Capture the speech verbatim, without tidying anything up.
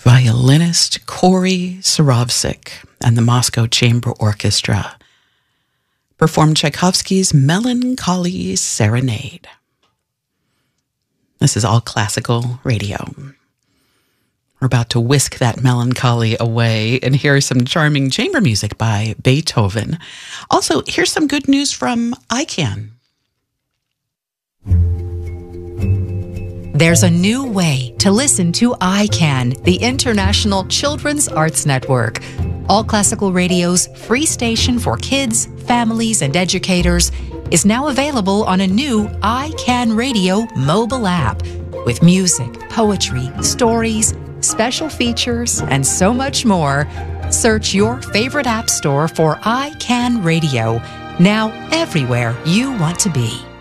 violinist Corey Surovsik and the Moscow Chamber Orchestra performed Tchaikovsky's Melancholy Serenade. This is all classical radio. We're about to whisk that melancholy away and hear some charming chamber music by Beethoven. Also, here's some good news from I CAN. There's a new way to listen to I CAN, the International Children's Arts Network. All Classical Radio's free station for kids, families, and educators is now available on a new I CAN Radio mobile app with music, poetry, stories, special features, and so much more. Search your favorite app store for I CAN Radio, now everywhere you want to be.